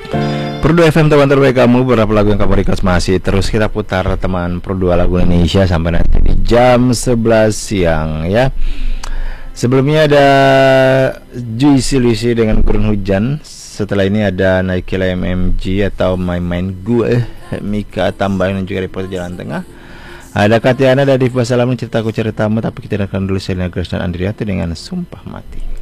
Pro 2 FM teman terbaik kamu, beberapa lagu yang kamu request masih terus kita putar teman Pro 2 lagu Indonesia sampai nanti di jam 11 siang ya. Sebelumnya ada Juicy Lucy dengan Gurun Hujan. Setelah ini ada Naikila MMG atau My Mind Gue, Mika Tambahin dan juga Reporter Jalan Tengah. Ada Katiana dari Diva Salam, ceritaku ceritamu, tapi kita akan dulu Selena Grace dan Andriati dengan Sumpah Mati.